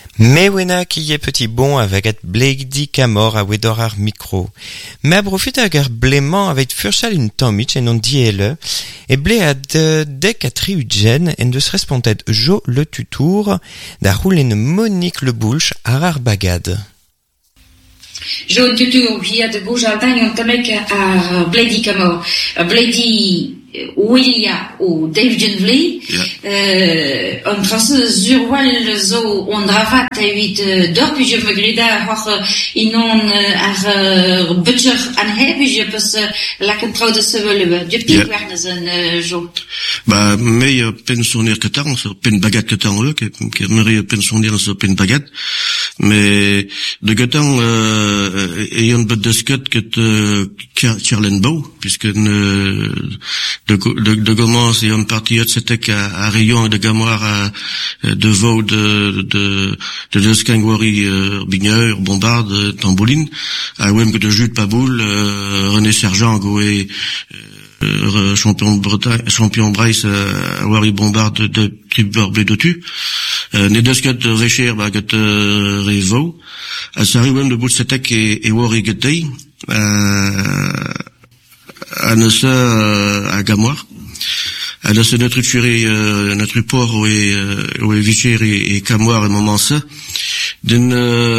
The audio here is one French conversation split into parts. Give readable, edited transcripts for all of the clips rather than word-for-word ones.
Me wena qui est petit bon avec et Blake di Camor a wedor ar micro. Me a profite hag ar bleman avec furchal une tomich et non diele, et ble a dek a triugen en deus respontet Jo le tutour da roulen Monique le Boulch ar bagad. Jo le tutour via de Gojardin yon tamek ar Blake di Camor. Blake di Willia o David Vley, on trace zurwal zo on dravat evit dorpuje megrida hoch inon ar butcher an hebuje pas la control de sevelve de pikwarnezen jo. Bah mais pensionnaire que tant sur pen bagat que tant eux que me pensionnaire sur pen bagat mais de que tant ayant un peu de scot que Charlenbow puisque de commence et en partie c'était à Rayon et de Gamoire de Vaud de Skangwari Bigneur Bombarde Tambouline à Wem que de Jules Paboul René Sergent Goué champion de Bretagne champion Bryce à Wari Bombarde de Tribord Bédotu né de Scott Recher Bagat Revo à Sari Wem de Boutsetek et Wari Getei à à Gamoire, à notre tuerie, notre port où est Vicher et Camoire et moment ça, d'une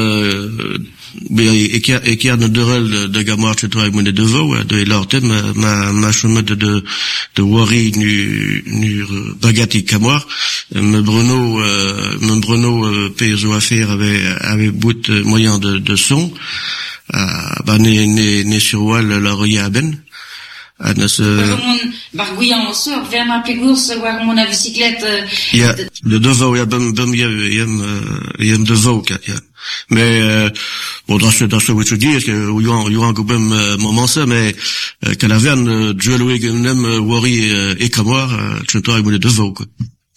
équiar de Dorel de Gamoire chez toi et mon de Vaux, de l'orte ma chemin de Wari nu Bagat et Camoire, mon Bruno payso affaire avait bout moyen de son, bah né sur Wall la Ben. Bargouillant sort vers ma pégourse voir mon bicyclette. Ja, de Devaux, ja, bem jem Devaux, ja. Mais bon, dans ce que tu dis, est-ce que il y a un gobem moment ça, mais qu'à la verne, Joel Wiggum, Wari et Camoire, tu t'aurais voulu Devaux, quoi.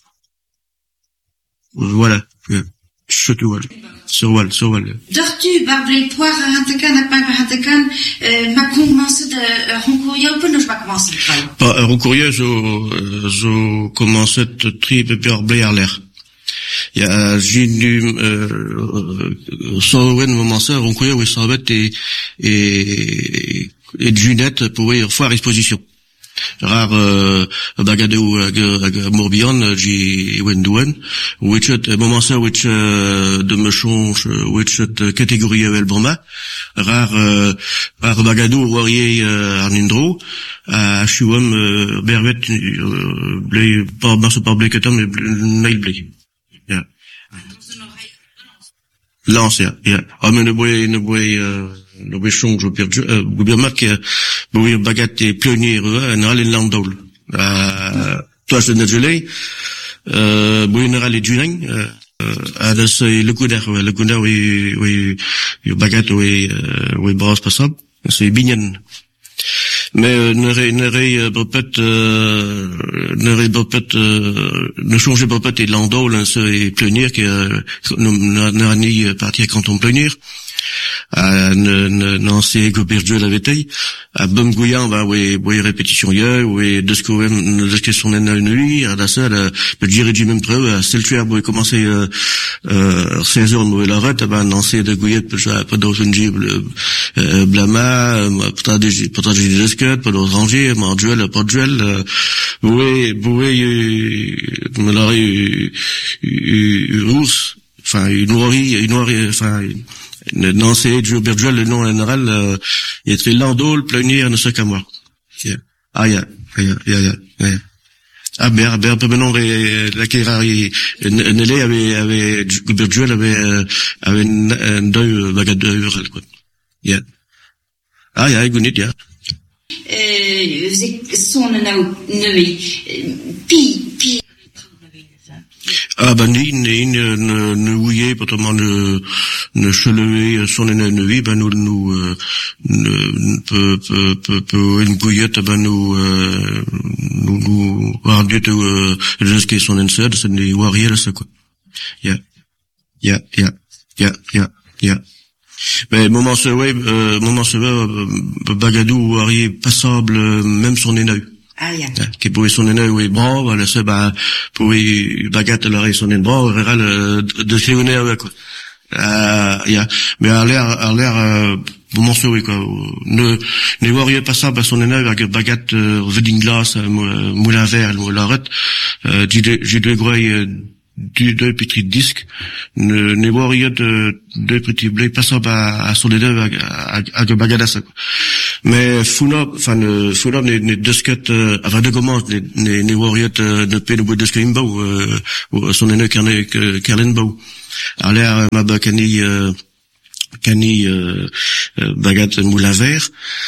Voilà. Surtout, sur Wall. Dortu, barblé, poire, hantekan, hantekan, m'a commencé de Roncourieux, ou non, je m'a commencé de travail. Pas, Roncourieux, je commençais de trier, barblé à l'air. Il y a, j'ai eu, sans moment ça, Roncourieux, oui, ça va être et Junette pour faire exposition. Rare bagadou Morbihan j'ai Wendouan which moment ça which de mechonche which catégorie el Broma rare bagadou Warrier Arnindro à Chuam Bervet blé pas marche pas blé que tant mais nail blé yeah lance yeah ah mais ne boy chong je perds bien marqué oui bagat et pionnier en allen landol toi je ne gelé général et Junin à le couder oui bagat oui brasse pas ça c'est bignan mais ne changez pas et landol c'est pionnier qui n'a ni parti quand on pionnier non c'est Goberdieu la veille à Bumgouyan bah oui répétition hier oui de ce que son nuit à la salle le dire du même près à Seltuer vous commencer 16 heures de la rette bah non c'est de Gouillet pas dans une gible blama partager des escutes pas d'oranger marduel pas de duel oui me l'aurait rousse enfin une noirrie enfin non, c'est Joe Bergel, le nom général, il est très landol, plénier, ne sais qu'à moi. Ah, ya. Ah, ben, un peu maintenant, la Kerari, Nelly avait, Bergel avait un deuil, bagade de quoi. Ya. Ah, ya, gunit, ya. Son pi. Ah ben ne ouillez pas tellement ne chelever son ennemi ben nous peut une bouillette ben nous rendu de jusqu'à son insert c'est des warriors ça quoi yeah mais moment ce bagadou warrior passable même son ennemi Ah, ja. Qui pouvait son aîné ou bras, voilà, ça, pouvait baguette l'oreille son aîné bras, de séoner, quoi. Mais à l'air, morceau, oui, quoi. Ne voyez pas ça, son aîné, avec baguette, wedding glass, moulin vert, la rette, j'ai deux gros, deux petits disques, ne voyez deux petits blés, pas ça, à son aîné, avec baguette à ça, quoi. Mais Funop, ne disket, enfin, de comment, ne voyez, ne paie le bout de ce qu'il ou son aîné, Kerlen Bau. À l'air, ma bacani, baguette moulin vert.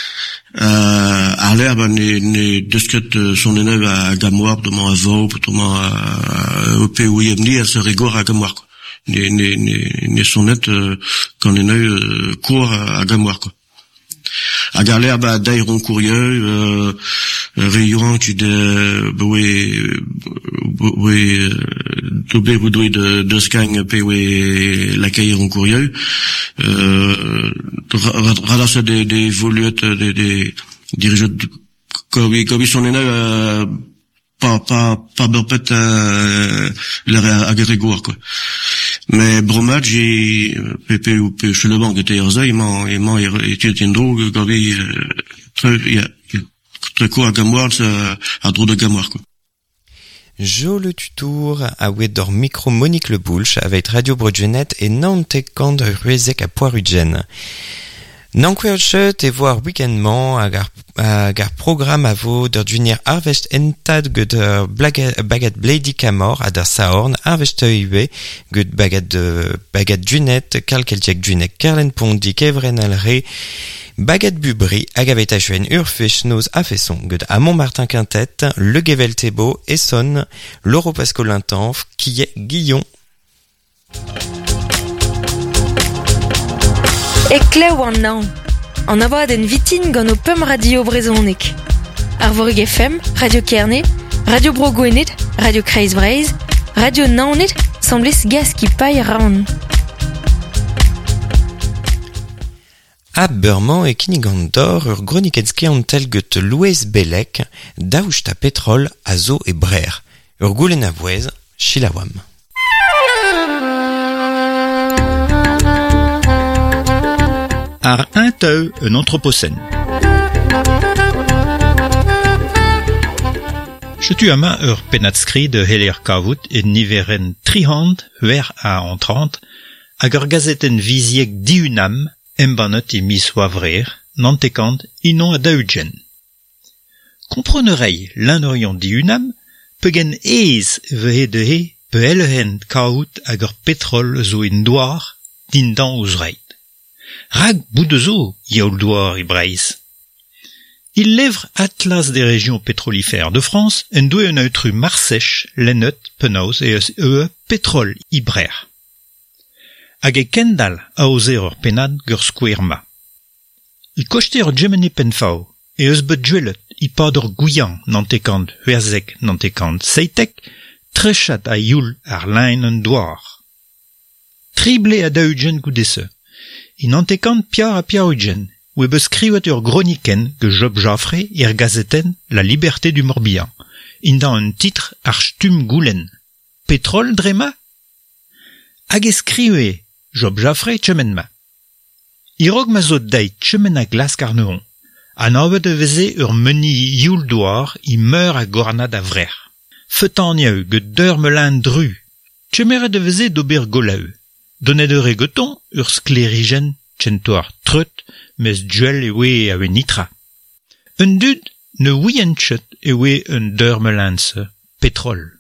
À l'air, ne disket son aîné à Gamoir, demain à Vaup, demain au pays où il à se rigore à Gamoir, quoi. Ne son net, quand l'aîné, court à Gamoir, quoi. À galère, d'ailleurs, courrieux, réunion, tu doublé boudouille de scagne, la cahier en courrieux, ralasser des voluettes, des dirigeants, comme ils sont nés, pas burpette, à Grégoire, quoi. Mais Bromad, j'ai, Pépé ou chez le banque était Erza, il m'a été une drogue, très court à Gamoir, à drogue de Gamoir, quoi. Jo le tutour a wedor micro Monique Le Boulch avec Radio Brodgenet et Nantekand Ruezek à Poirugen. Nankwerchet et voir weekendement à gar programme à vo der junior harvest entad der baguette Blady Camor à der Saorn harvest iwe gut baguette Junet kalkeltiek Junet Kerlen Pondi Kevrenal Re baguette Bubri agaveta chuen urfisch nos afesson gut à Montmartin Quintet le Gevel Thébault Essonne Lauro Pascolin Tanf qui est Guillon. Eklew an avad en vitin gant o pem radio brezonek. Ar Vorig FM, Radio Kerné, Radio Brogouenet, Radio Kreiz Vreiz, Radio Naonet, semblez gas ki paille raon. A Beurman e kinigandor ur gronikenski an tel get Louez Bellec, daouchta pétrole a zo e brer. Ur goulen a vouez, chilawam. Ar un teu un anthropocène. Je tu ama ur penatskri de heler kavout et niveren trihand ver a an 30 hag ur gazeten viziek diunam embanet e miswavrer nantekant inon a daougen. Comprenerei l'anorion diunam pegen eiz vehe de he pe elehen kavout hag ur pétrole zo en doar dindan ouzreit. Rag boudezo, yaouldoir et Breiz. Il lèvre Atlas des régions pétrolifères de France, en doue un autru marsèche, lennet, penaos et pétrole ibrer. Hag e kendal a oser ur penad gur skouerma. I kochte ur gemene penfao, e eus bet juelet, I pad ur gouian nantekant huerzek nantekant seitek, trechat a youl ar lein un doar. Trible a daougen goudese. In antekant piar a piarugen, où ebe skriwet ur groniken que Job Jaffré ir gazeten La Liberté du Morbihan, indan un titre ar stum goulen. Pétrole drema? Hag e skriwe Job Jaffré tchemenma. Irog ma zo deit tchemen a glas karneon. An avet e veze ur meni youl doar I meur a gornad a vrer. Fetan yaeu get deur melin dru. Tchemeret de veze d'ober golaeu. Donnet eur egeton ur sklerigen tchentoar treut mes duel ewe a nitra. Un dud ne ouienchet ewe un dermelanse pétrole.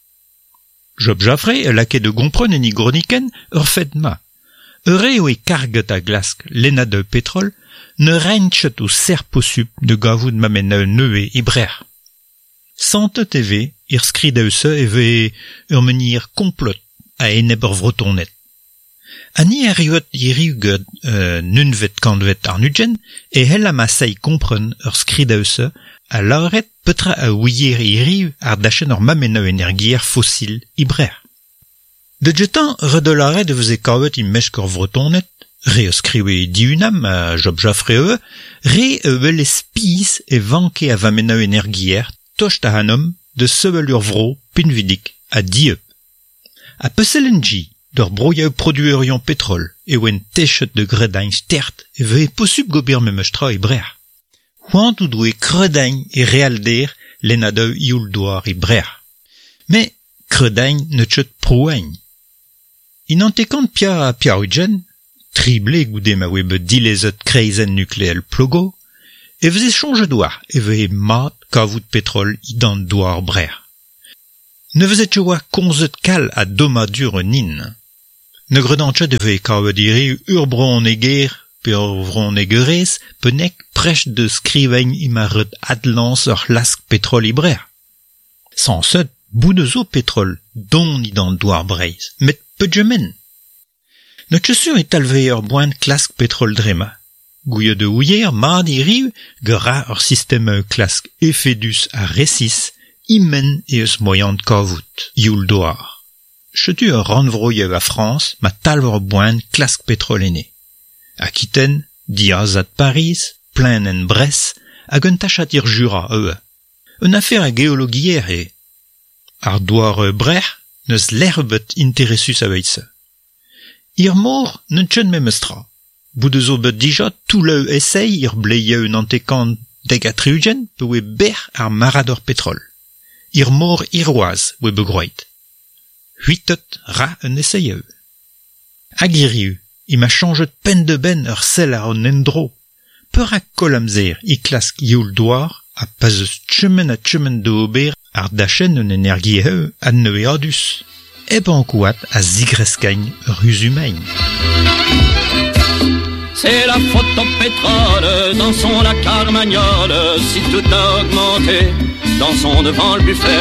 Job Jaffré e lake de gompren en I groniken ur fed ma. Eure ewe karget a glask lena de pétrole ne reinchet o serposup de gavoud mamen a neue ibrer. Santet eve ir skrid euse eve ur menir complot a eneb ur vrotonet. Ani eriot iriuged nunvet kandvet arnugen e hel a masai kompren ur skrideuse a laoret petra a ouier iriu ar dachen ur mamena energier fossil ibrer. De jetan redolare de veze kavet I meshk ur vrotonet, re eus skriwe diunam a Job Jaffré re evel espiz e vanke a vamena energier tocht a hanom de sevel ur vro pinvidik a die. A peselenji d'ur broia produerion pétrole e oen techet de gredañ stert e veu posub gober memestra e brer. C'hoant ou doue kredañ e realder lenadeu ioul doar e brer. Me kredañ ne tchet prouañ. Inantekant pia ugen, trible goude ma webe dilezet kreizen nucléel plogo, e veze change doar e veu mat kavout pétrole idan doar brer. Ne vezet jo oa konzet kal a doma dur nin. Ne gredantchet e veu kavet iri ur bron eger pe ur vron egerez penek prech de skrivañ imaret adlans ur lask pétrole i brer. Sans set, bout de zo pétrole don idan doar breiz, met peudjemen. Ne tchesur e talve ur boan klask pétrole drema. Gouye de ouyer mad iriu gara ur système klask efedus a resis imen e eus moyant kavout, ioul doar. Chetu ur ranvroie a France ma talve boan klask pétrole ene. Aquitaine, diazat Paris, plein en Bresse, hag un tachat ir Jura eue. Un affaire a geologier e. Ar doar brer, neus l'erbet interessus a veitse. Ir mor n'en tchen memestra. Bout de zo bet dija tout leu essay ir bleie un antekant deg a triugen pe oe ber ar marador pétrole. Ir mor iroaz oe begroit. Huitot ra un essay eu. Hag iriu, ima changet pen de ben ur sel ar an endro. Peur a kolamzer i klask ioul doar a pas eus tchemen a tchemen de ober ar dachen un energie eo ad neue adus. Eban kouat a zigreskañ ur usumañ. C'est la faute au pétrole dans son lac Carmagnole, si tout a augmenté dans son devant le buffet.